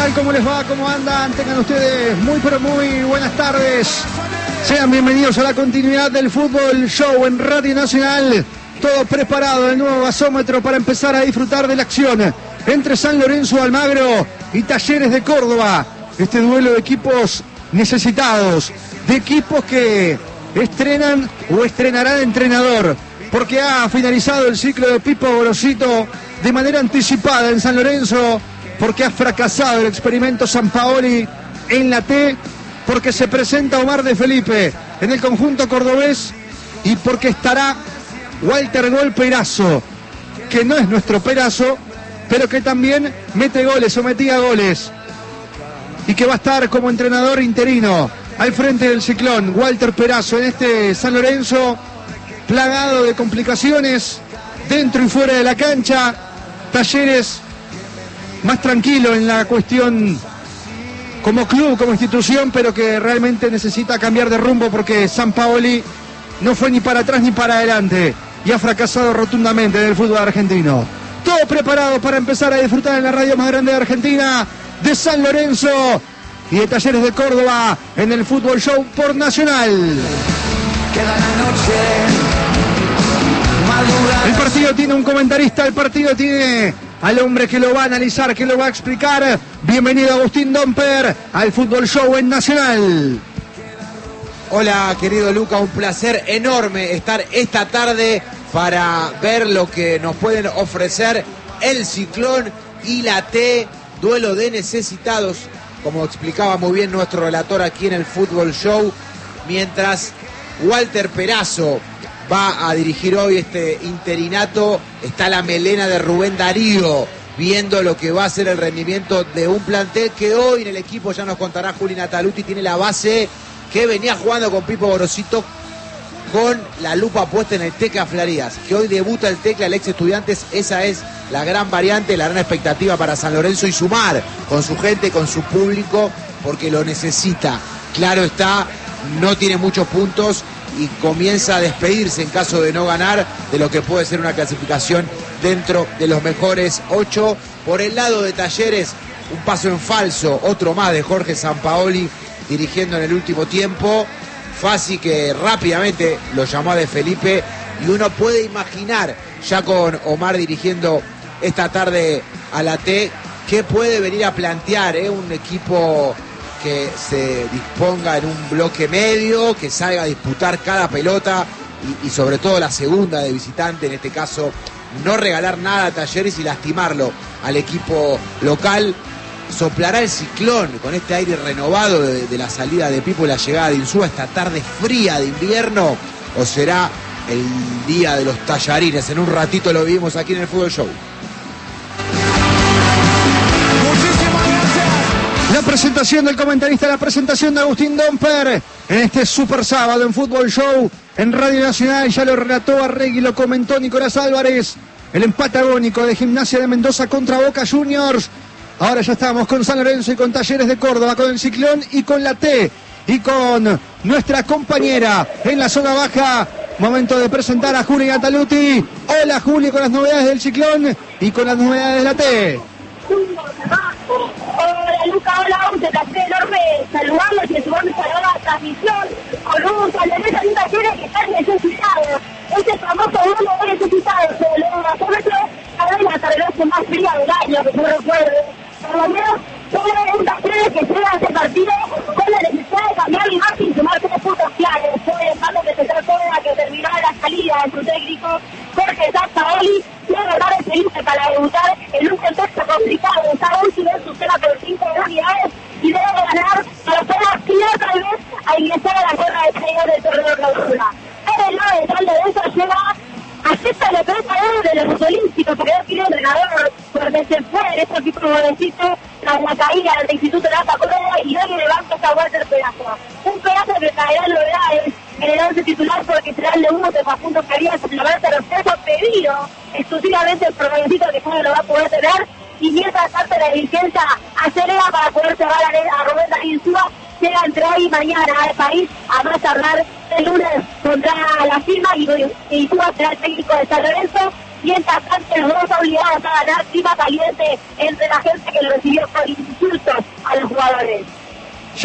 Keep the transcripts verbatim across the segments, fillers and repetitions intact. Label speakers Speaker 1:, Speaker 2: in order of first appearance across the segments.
Speaker 1: tal? ¿Cómo les va? ¿Cómo andan? Tengan ustedes muy pero muy buenas tardes. Sean bienvenidos a la continuidad del Fútbol Show en Radio Nacional. Todo preparado, el nuevo gasómetro para empezar a disfrutar de la acción entre San Lorenzo de Almagro y Talleres de Córdoba. Este duelo de equipos necesitados, de equipos que estrenan o estrenarán entrenador, porque ha finalizado el ciclo de Pipo Gorosito de manera anticipada en San Lorenzo, porque ha fracasado el experimento Sampaoli en la T, porque se presenta Omar de Felipe en el conjunto cordobés y porque estará Walter Gol Perazo, que no es nuestro Perazo, pero que también mete goles o metía goles y que va a estar como entrenador interino al frente del Ciclón. Walter Perazo en este San Lorenzo plagado de complicaciones dentro y fuera de la cancha. Talleres más tranquilo en la cuestión como club, como institución, pero que realmente necesita cambiar de rumbo porque Sampaoli no fue ni para atrás ni para adelante y ha fracasado rotundamente en el fútbol argentino. Todo preparado para empezar a disfrutar en la radio más grande de Argentina, de San Lorenzo y de Talleres de Córdoba en el Fútbol Show por Nacional.
Speaker 2: Queda la noche.
Speaker 1: El partido tiene un comentarista, el partido tiene al hombre que lo va a analizar, que lo va a explicar. Bienvenido Agustín Domper al Fútbol Show en Nacional.
Speaker 3: Hola querido Luca, un placer enorme estar esta tarde para ver lo que nos pueden ofrecer el Ciclón y la T, duelo de necesitados, como explicaba muy bien nuestro relator aquí en el Fútbol Show, mientras Walter Perazo va a dirigir hoy este interinato. Está la melena de Rubén Darío, viendo lo que va a ser el rendimiento de un plantel que hoy en el equipo, ya nos contará Juli Nataluti, tiene la base que venía jugando con Pipo Gorosito, con la lupa puesta en el Tecla Flarías, que hoy debuta el Tecla, el ex Estudiantes. Esa es la gran variante, la gran expectativa para San Lorenzo, y sumar con su gente, con su público, porque lo necesita. Claro está, no tiene muchos puntos y comienza a despedirse en caso de no ganar de lo que puede ser una clasificación dentro de los mejores ocho. Por el lado de Talleres, un paso en falso, otro más de Jorge Sampaoli dirigiendo en el último tiempo. Fassi, que rápidamente lo llamó a De Felipe, y uno puede imaginar, ya con Omar dirigiendo esta tarde a la T, qué puede venir a plantear, ¿eh? Un equipo que se disponga en un bloque medio, que salga a disputar cada pelota y, y sobre todo la segunda de visitante, en este caso no regalar nada a Talleres y lastimarlo al equipo local. Soplará el Ciclón con este aire renovado de, de la salida de Pipo y la llegada de Insúa esta tarde fría de invierno, o será el día de los tallarines. En un ratito lo vimos aquí en el Fútbol Show.
Speaker 1: La presentación del comentarista, la presentación de Agustín Domper en este super sábado en Fútbol Show en Radio Nacional. Ya lo relató Arregui, lo comentó Nicolás Álvarez. El empate agónico de Gimnasia de Mendoza contra Boca Juniors. Ahora ya estamos con San Lorenzo y con Talleres de Córdoba, con el Ciclón y con la T y con nuestra compañera en la zona baja. Momento de presentar a Juli Nataluti. Hola Juli, con las novedades del Ciclón y con las novedades de la T.
Speaker 4: Hola Luca, hola, un placer enorme saludarlos y sumarnos a la transmisión con un San Lorenzo y un Talleres que están necesitados. Este famoso duelo de necesitados, el gasómetro, cada vez la tarde más fría del año, que yo recuerdo. Por lo menos, solo un Talleres que llega a este partido con la necesidad de cambiar la imagen y sumar tres puntos claves. Fue el mando que se trató de que terminara la salida de su técnico Jorge Sampaoli, debe ganar el Felipe para debutar en un contexto complicado. Está último en su cena por cinco unidades y debe ganar para poder aspirar tal vez a ingresar a la guerra de playoff del torneo de clausura. Pero el lado de San Lorenzo llega a sexta de pelota de los futbolísticos, porque no tiene entrenador, porque se fue en este equipo jovencito tras la caída del Instituto de Alta Córdoba, y hoy en el banco está Walter Perazo. Un Perazo que traerá novedades en el once titular, porque será el de uno de Facundo Carías, simplemente los pesos pedido exclusivamente el protagonista, que no lo va a poder tener, y mientras tanto la dirigencia acelera para poder cerrar a, a Rubén Darío Insúa. Llega entre hoy y mañana al país a más tardar el lunes contra la firma, y Insúa será el técnico de San Lorenzo. Mientras tanto, los dos obligados a ganar clima caliente entre la gente que lo recibió por insultos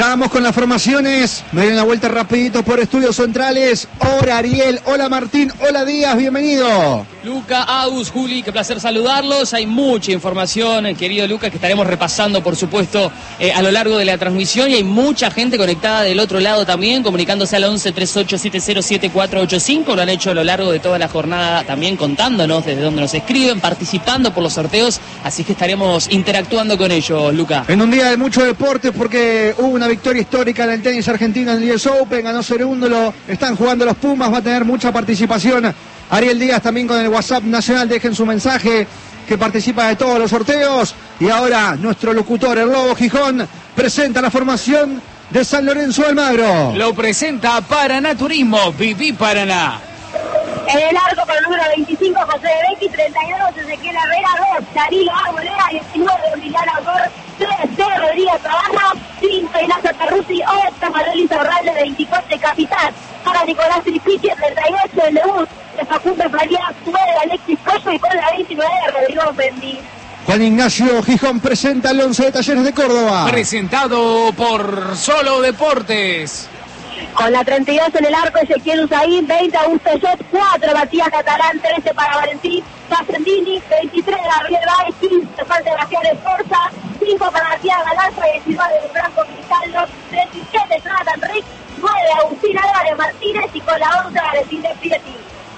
Speaker 1: Ya vamos con las formaciones. Me doy una vuelta rapidito por Estudios Centrales. Hola Ariel, hola Martín, hola Díaz, bienvenido.
Speaker 5: Luca, Agus, Juli, qué placer saludarlos. Hay mucha información, querido Luca, que estaremos repasando, por supuesto, eh, a lo largo de la transmisión. Y hay mucha gente conectada del otro lado también, comunicándose al once treinta y ocho setenta siete cuatro ocho cinco. Lo han hecho a lo largo de toda la jornada también, contándonos desde dónde nos escriben, participando por los sorteos. Así que estaremos interactuando con ellos, Luca.
Speaker 1: En un día de mucho deporte, porque hubo una victoria histórica en el tenis argentino en el U S Open, ganó Cerúndolo, están jugando los Pumas, va a tener mucha participación. Ariel Díaz también con el WhatsApp nacional, dejen su mensaje, que participa de todos los sorteos. Y ahora nuestro locutor, el Lobo Gijón, presenta la formación de San Lorenzo Almagro.
Speaker 6: Lo presenta Paraná Turismo, Viví Paraná.
Speaker 4: En el arco con el número veinticinco, José de Becky, treinta y dos, Ezequiel Herrera, dos, Charilo Arboleda, diecinueve, Emiliano Autor, tres, Rodríguez Trabajo, cinco, Ignacio Perruzzi, ocho, Manuel Izarralde, veinticuatro, Capitán, para Nicolás Tripichi, treinta y ocho, el debut de Facundo Farías, nueve, Alexis Coyo, y con la veintinueve, Rodrigo Mendy.
Speaker 1: Juan Ignacio Gijón presenta el once de Talleres de Córdoba.
Speaker 6: Presentado por Solo Deportes.
Speaker 4: Con la treinta y dos en el arco, Ezequiel Usain, veinte, Augusto Jot, cuatro, Matías Catalán, trece para Valentín Casendini, veintitrés, Gabriel Báez, quince, Falta Gracián Esforza, cinco para Matías Galanza, diecinueve, Franco Cristaldo, treinta y siete, Jonathan Rick, nueve, Agustín Álvarez Martínez, y con la once, Valentín de Pieti.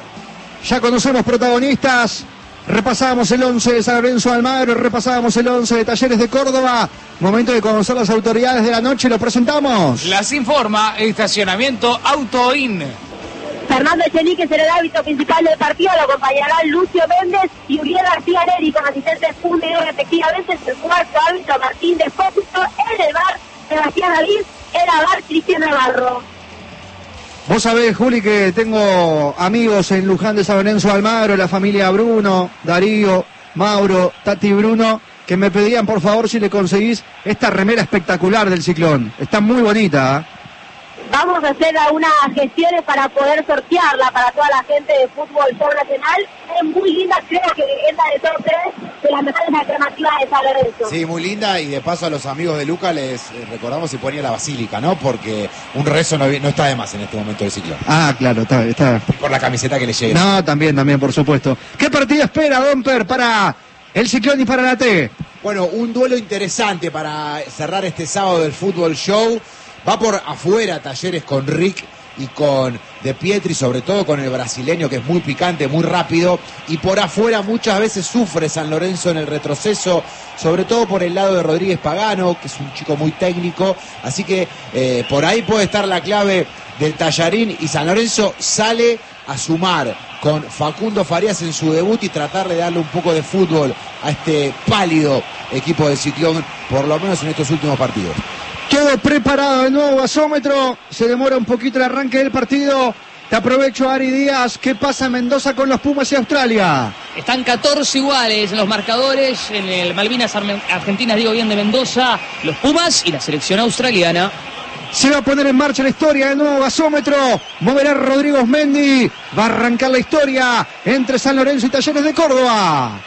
Speaker 1: Ya conocemos protagonistas. Repasábamos el once de San Lorenzo Almagro, repasábamos el once de Talleres de Córdoba. Momento de conocer las autoridades de la noche, lo presentamos.
Speaker 6: Las informa Estacionamiento Autoin.
Speaker 4: Fernando Echenique será el árbitro principal del partido, lo acompañarán Lucio Méndez y Uriel García Neri, con asistentes punto y dos respectivamente. El cuarto árbitro, Martín Despósito. En el bar, Sebastián David. En el bar, Cristian Navarro.
Speaker 1: Vos sabés, Juli, que tengo amigos en Luján de San Lorenzo Almagro, la familia Bruno, Darío, Mauro, Tati Bruno, que me pedían por favor si le conseguís esta remera espectacular del Ciclón. Está muy bonita, ¿eh?
Speaker 4: Vamos a hacer algunas gestiones para poder sortearla para toda la gente de Fútbol Show Nacional. Es muy linda, creo que es la de top tres de las mejores alternativas de San Lorenzo.
Speaker 3: Sí, muy linda, y de paso a los amigos de Luca les eh, recordamos si ponía la basílica, ¿no? Porque un rezo no, no está de más en este momento del Ciclón.
Speaker 1: Ah, claro, está, está.
Speaker 3: Por la camiseta que le llega.
Speaker 1: No, también, también, por supuesto. ¿Qué partido espera, Domper, para el Ciclón y para la T?
Speaker 3: Bueno, un duelo interesante para cerrar este sábado del Fútbol Show. Va por afuera Talleres con Rick y con De Pietri, sobre todo con el brasileño, que es muy picante, muy rápido. Y por afuera muchas veces sufre San Lorenzo en el retroceso, sobre todo por el lado de Rodríguez Pagano, que es un chico muy técnico. Así que eh, por ahí puede estar la clave del Tallarín, y San Lorenzo sale a sumar con Facundo Farías en su debut y tratar de darle un poco de fútbol a este pálido equipo de Ciclón, por lo menos en estos últimos partidos.
Speaker 1: Todo preparado, el nuevo gasómetro. Se demora un poquito el arranque del partido. Te aprovecho, Ari Díaz. ¿Qué pasa en Mendoza con los Pumas y Australia?
Speaker 5: Están catorce iguales los marcadores. En el Malvinas Argentinas, digo bien, de Mendoza, los Pumas y la selección australiana.
Speaker 1: Se va a poner en marcha la historia del nuevo gasómetro. Moverá Rodrigo Mendy. Va a arrancar la historia entre San Lorenzo y Talleres de Córdoba.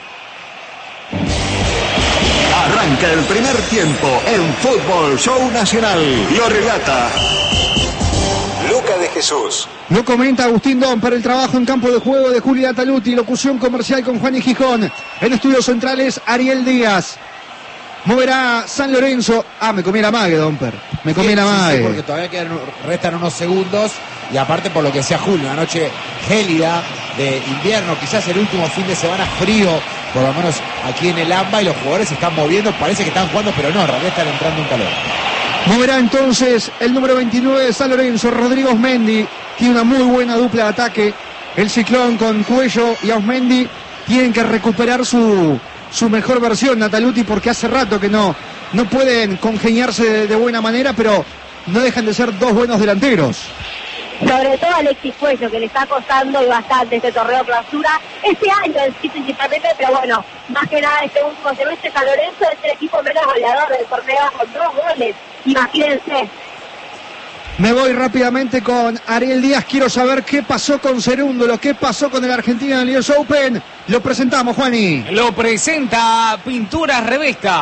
Speaker 7: Arranca el primer tiempo en Fútbol Show Nacional. Lo relata Luca de Jesús.
Speaker 1: Lo comenta Agustín Dom para el trabajo en campo de juego de Julia Taluti. Locución comercial con Juan y Gijón. En estudios centrales, Ariel Díaz. Moverá San Lorenzo. Ah, me comí la mague, Domper. Me comí
Speaker 3: sí,
Speaker 1: la mague.
Speaker 3: Sí, sí, porque todavía quedan, restan unos segundos. Y aparte por lo que sea Julio, una noche gélida de invierno, quizás el último fin de semana frío, por lo menos aquí en el AMBA, y los jugadores se están moviendo, parece que están jugando, pero no, en realidad están entrando en calor.
Speaker 1: Moverá entonces el número veintinueve de San Lorenzo, Rodrigo Osmendi. Tiene una muy buena dupla de ataque. El Ciclón con Cuello y Osmendi tienen que recuperar su, su mejor versión, Nataluti, porque hace rato que no, no pueden congeniarse de, de buena manera, pero no dejan de ser dos buenos delanteros.
Speaker 4: Sobre todo Alexis Cuello, que le está costando y bastante este torneo clausura, este año en sí principalmente, pero bueno, más que nada este último semestre San Lorenzo es el equipo menos goleador del torneo con dos goles, imagínense.
Speaker 1: Me voy rápidamente con Ariel Díaz, quiero saber qué pasó con Cerúndolo, qué pasó con el argentino en el U S Open. Lo presentamos, Juani.
Speaker 6: Lo presenta Pinturas Revesta.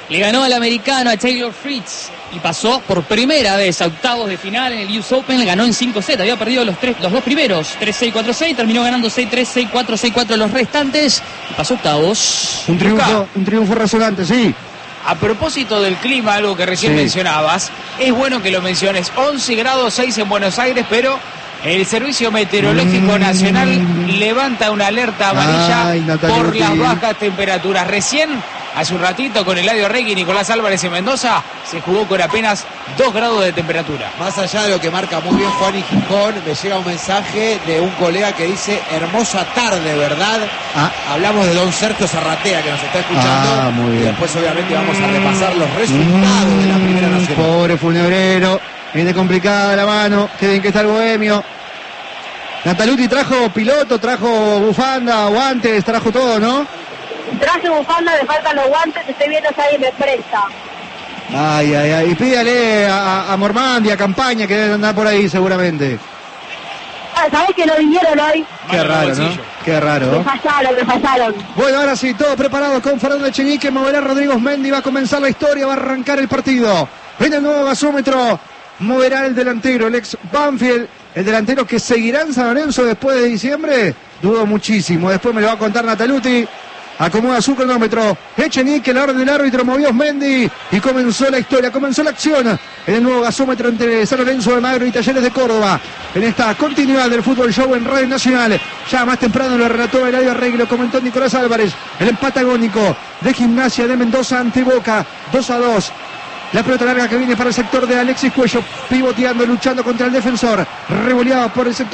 Speaker 5: le ganó al americano, a Taylor Fritz, y pasó por primera vez a octavos de final en el U S Open. Le ganó en cinco sets, había perdido los, tres, los dos primeros, tres seis, cuatro seis, terminó ganando seis tres, seis cuatro, seis cuatro los restantes, y pasó octavos.
Speaker 1: Un triunfo, un triunfo resonante, sí.
Speaker 6: A propósito del clima, algo que recién
Speaker 1: Sí.
Speaker 6: mencionabas, es bueno que lo menciones. once grados seis en Buenos Aires, pero el Servicio Meteorológico
Speaker 1: Mm.
Speaker 6: Nacional levanta una alerta amarilla
Speaker 1: Ay, Natalia
Speaker 6: por las
Speaker 1: Uti.
Speaker 6: bajas temperaturas. Recién, hace un ratito, con Eladio Regui y Nicolás Álvarez en Mendoza, se jugó con apenas dos grados de temperatura.
Speaker 3: Más allá de lo que marca muy bien Juan y Gijón, me llega un mensaje de un colega que dice: hermosa tarde, ¿verdad?
Speaker 1: Ah.
Speaker 3: Hablamos de don Sergio Zarratea, que nos está escuchando.
Speaker 1: Ah, muy bien.
Speaker 3: Y después, obviamente, vamos a repasar los resultados de la Primera
Speaker 1: Mm,
Speaker 3: Nacional.
Speaker 1: Pobre Funebrero, viene complicada la mano, qué bien que está el bohemio. Nataluti trajo piloto, trajo bufanda, guantes, trajo todo, ¿no?
Speaker 4: Traje bufanda, me faltan los guantes, estoy viendo si alguien me presta.
Speaker 1: Ay, ay, ay, y pídale a, a Mormandia, a Campaña, que deben andar por ahí seguramente.
Speaker 4: Ah, ¿sabés que no vinieron hoy?
Speaker 1: Qué
Speaker 6: Mano en el
Speaker 1: raro, ¿no?
Speaker 6: bolsillo.
Speaker 1: Qué
Speaker 4: Me
Speaker 1: raro.
Speaker 4: fallaron, me fallaron.
Speaker 1: Bueno, ahora sí, todo preparado con Fernando Echenique, moverá Rodrigo Mendy, va a comenzar la historia, va a arrancar el partido. Viene el nuevo gasómetro, moverá el delantero, el ex Banfield, el delantero que seguirá en San Lorenzo después de diciembre, dudo muchísimo, después me lo va a contar Nataluti. Acomoda su cronómetro, Echenique, la orden del árbitro, movió Mendy y comenzó la historia, comenzó la acción en el nuevo gasómetro entre San Lorenzo de Almagro y Talleres de Córdoba. En esta continuidad del Fútbol Show en Radio Nacional, ya más temprano lo relató Eladio Arregui, lo comentó Nicolás Álvarez, el empate agónico de Gimnasia de Mendoza ante Boca, dos a dos. La pelota larga que viene para el sector de Alexis Cuello, pivoteando, luchando contra el defensor, revoleado por el sector